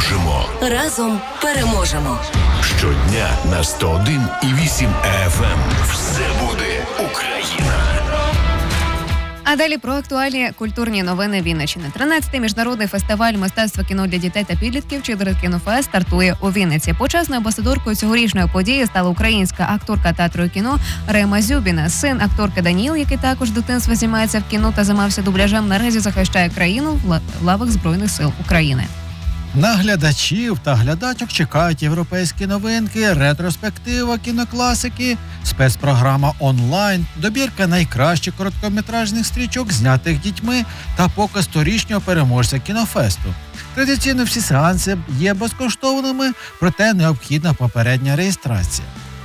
Можемо. Разом переможемо. Щодня на 101,8 FM. Все буде Україна. А далі про актуальні культурні новини Вінниччини. 13-й міжнародний фестиваль мистецтва кіно для дітей та підлітків «Чилдрен Кінофест» стартує у Вінниці. Почесною амбасадоркою цьогорічної події стала українська акторка театру і кіно Рема Зюбіна. Син акторки Даніл, який також з дитинства знімається в кіно та займався дубляжем, наразі захищає країну в лавах Збройних сил України. На глядачів та глядачок чекають європейські новинки, ретроспектива кінокласики, спецпрограма онлайн, добірка найкращих короткометражних стрічок, знятих дітьми, та показ торічнього переможця кінофесту. Традиційно всі сеанси є безкоштовними, проте необхідна попередня реєстрація.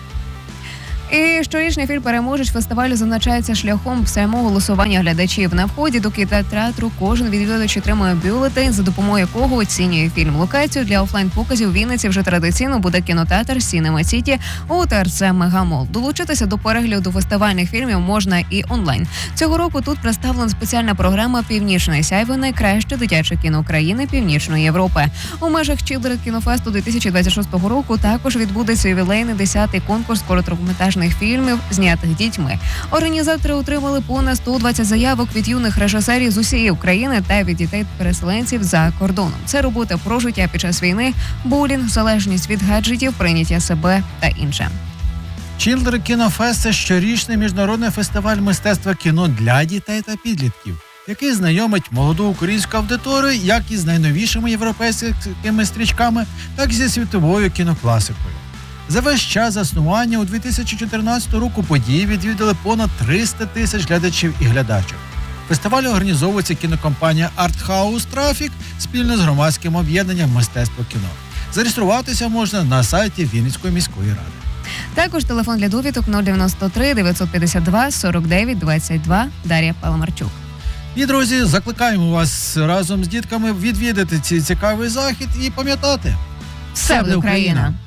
І щорічний фільм «Переможець» фестивалю зазначається шляхом прямого голосування глядачів. На вході до кінотеатру кожен відвідувач отримує бюлетень, за допомогою якого оцінює фільм. Локацію для офлайн-показів у Вінниці вже традиційно буде кінотеатр «Сінема Сіті» у ТРЦ «Мегамол». Долучитися до перегляду фестивальних фільмів можна і онлайн. Цього року тут представлена спеціальна програма «Північне сяйво» – найкраще дитяче кіно України Північної Європи. У межах «Чилдрен Кінофесту» 2026 року також відбудеться ювілейний 10-й конкурс короткометражних фільмів, знятих дітьми. Організатори отримали понад 120 заявок від юних режисерів з усієї України та від дітей-переселенців за кордоном. Це робота про життя під час війни, булінг, залежність від гаджетів, прийняття себе та інше. «Чилдрен Кінофест» – це щорічний міжнародний фестиваль мистецтва кіно для дітей та підлітків, який знайомить молоду українську аудиторію як із найновішими європейськими стрічками, так і зі світовою кінокласикою. За весь час заснування у 2014 року події відвідали понад 300 тисяч глядачів і глядачок. Фестиваль організовується кінокомпанія «Артхаус Трафік» спільно з громадським об'єднанням «Мистецтво кіно». Зареєструватися можна на сайті Вінницької міської ради. Також телефон для довідок 093 952 49 22. Дар'я Паламарчук. І, друзі, закликаємо вас разом з дітками відвідати цей цікавий захід і пам'ятати. Все буде Україна!